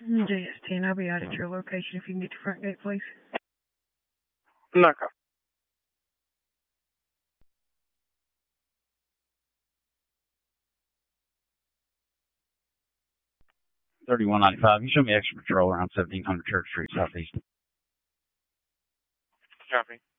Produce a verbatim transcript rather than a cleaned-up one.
J S ten, I'll be out at your location if you can get to front gate, please. No. thirty-one ninety-five. You show me extra patrol around seventeen hundred Church Street, Southeast. Copy.